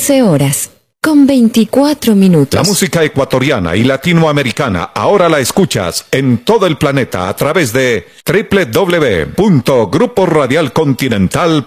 11 horas, con 24 minutos. La música ecuatoriana y latinoamericana ahora la escuchas en todo el planeta a través de www.gruporadialcontinental.com.